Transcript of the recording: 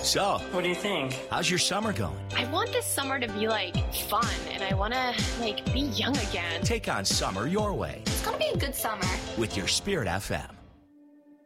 So, What do you think? how's your summer going? I want this summer to be fun, and I want to be young again. Take on summer your way It's gonna be a good summer. with your Spirit FM.